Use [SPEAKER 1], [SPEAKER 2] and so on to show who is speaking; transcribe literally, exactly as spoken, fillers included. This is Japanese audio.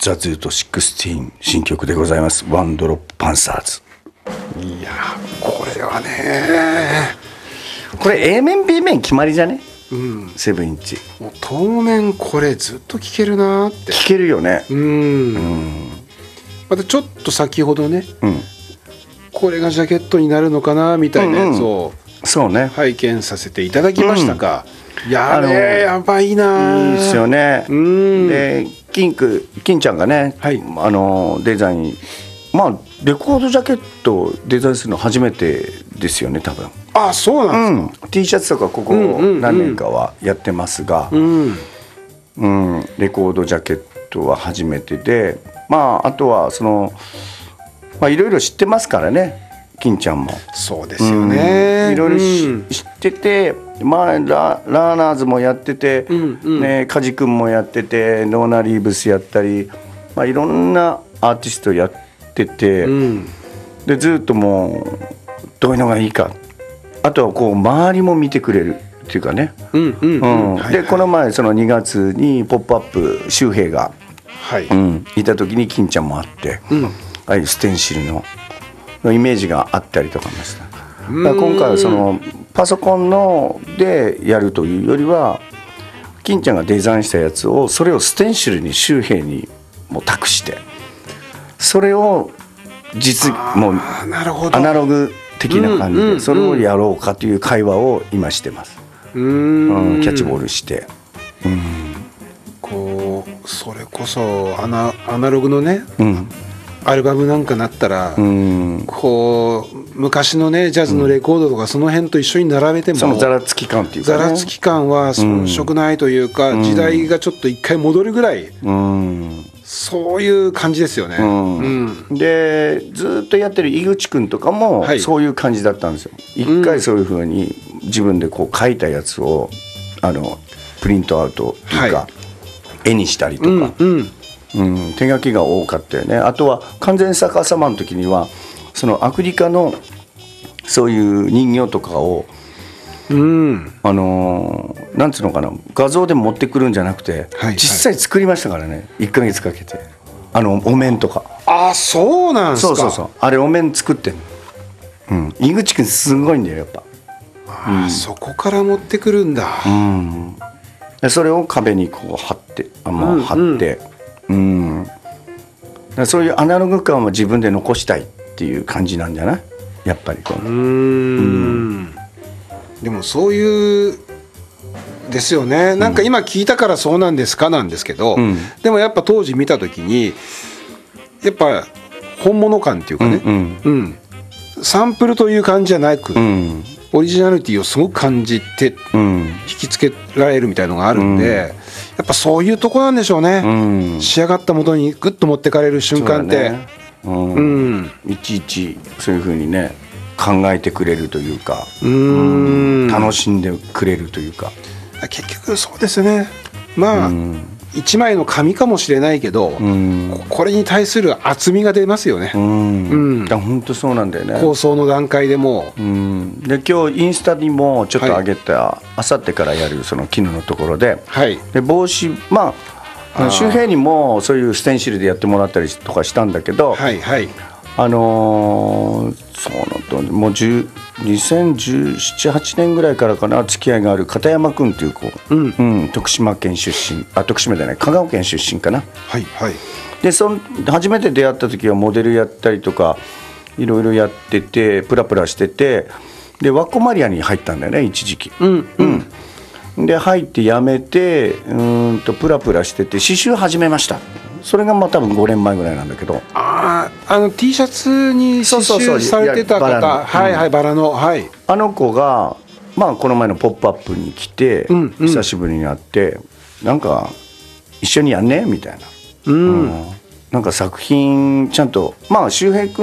[SPEAKER 1] ザ・ズートじゅうろく新曲でございます。ワンドロップパンサーズ。
[SPEAKER 2] いやこれはね、
[SPEAKER 1] これ A 面 B 面決まりじゃね、
[SPEAKER 2] うん、
[SPEAKER 1] セブンインチ
[SPEAKER 2] もう当面これずっと聴けるなって
[SPEAKER 1] 聴けるよね。
[SPEAKER 2] うん、うん、またちょっと先ほどね、うん、これがジャケットになるのかなみたいなやつを、
[SPEAKER 1] うん、そうね、
[SPEAKER 2] 拝見させていただきましたが、うん、やべえやばいな。
[SPEAKER 1] いいですよね。うんで金く金ちゃんがね、はい、あのデザイン、まあレコードジャケットをデザインするの初めてですよね多分。
[SPEAKER 2] あ、そうなんですか。
[SPEAKER 1] うん、T シャツとかここ何年かはやってますが、うんうん、レコードジャケットは初めてで、まああとはそのまあいろいろ知ってますからね金ちゃんも。
[SPEAKER 2] そうですよね、
[SPEAKER 1] いろいろ知ってて、まあ、ラ, ラーナーズもやってて、うんうんね、カジ君もやっててノーナ・リーブスやったり、まあ、いろんなアーティストやってて、うん、でずっともうどういうのがいいか、あとはこう周りも見てくれるっていうかね。でこの前そのにがつに「ポップアップ周平が、はいうん、いた時に金ちゃんもあって、うん、ああいうステンシルののイメージがあったりとかもした。だから今回はそのパソコンのでやるというよりは金ちゃんがデザインしたやつをそれをステンシルに周平にもう託してそれを実もうアナログ的な感じでそれをやろうかという会話を今してます。うん、うん、キャッチボールして、うん、
[SPEAKER 2] こうそれこそア ナ, アナログのね、うんアルバムなんかなったら、うん、こう昔のねジャズのレコードとかその辺と一緒に並べても、
[SPEAKER 1] そのざらつき感っていうか、ね、
[SPEAKER 2] ざらつき感は遜色ないというか、うん、時代がちょっと一回戻るぐらい、うん、そういう感じですよね。うん
[SPEAKER 1] うん、でずっとやってる井口くんとかもそういう感じだったんですよ。一回そういうふうに自分でこう書いたやつをあのプリントアウトというか、はい、絵にしたりとか。うんうんうん、手書きが多かったよね。あとは完全逆さまの時にはそのアフリカのそういう人形とかを、うん、あのー、なんつうのかな画像で持ってくるんじゃなくて、はいはい、実際作りましたからねいっかげつかけてあのお面とか。
[SPEAKER 2] あ、そうなんですか。
[SPEAKER 1] そうそうそう、あれお面作ってんの、うん、井口くんすごいんだよやっぱ。
[SPEAKER 2] あ、うん、そこから持ってくるんだ、うん、
[SPEAKER 1] でそれを壁にこう貼ってあ、まあ、貼って、うんうんうん、だそういうアナログ感を自分で残したいっていう感じなんじゃないやっぱりこうーん、うん、
[SPEAKER 2] でもそういうですよね。なんか今聞いたからそうなんですかなんですけど、うん、でもやっぱ当時見た時にやっぱ本物感っていうかね、うんうんうん、サンプルという感じじゃなく、うん、オリジナリティをすごく感じて引きつけられるみたいのがあるんで、うんやっぱそういうとこなんでしょうね、うん、仕上がったものにグッと持ってかれる瞬間って、ねうんうん、
[SPEAKER 1] いちいちそういう風にね考えてくれるというかうーん楽しんでくれるというか
[SPEAKER 2] 結局そうですね。まあ一枚の紙かもしれないけどこれに対する厚みが出ますよね。うん、
[SPEAKER 1] うん、本当そうなんだよね。
[SPEAKER 2] 構想の段階でもう、
[SPEAKER 1] うん、で今日インスタにもちょっと上げたあさってからやるその絹のところで、はい、で帽子まあ周平にもそういうステンシルでやってもらったりとかしたんだけど、はいはい、あのー、そうのもうにせんじゅうなな、はちねんぐらいからかな付き合いがある片山君っていう子、うんうん、徳島県出身あ徳島じゃない香川県出身かな。はいはい、でその初めて出会った時はモデルやったりとかいろいろやっててプラプラしててでワッコマリアに入ったんだよね一時期。うんうんうん、で入って辞めてうんとプラプラしてて刺繍始めました。それがまあ多分ごねんまえぐらいなんだけど、
[SPEAKER 2] ああの T シャツに刺繍されてた方、はいはい、バラの、はい、
[SPEAKER 1] あの子がまあこの前のポップアップに来て、うんうん、久しぶりに会ってなんか一緒にやんねみたいな、うんうん、なんか作品ちゃんとまあ周平君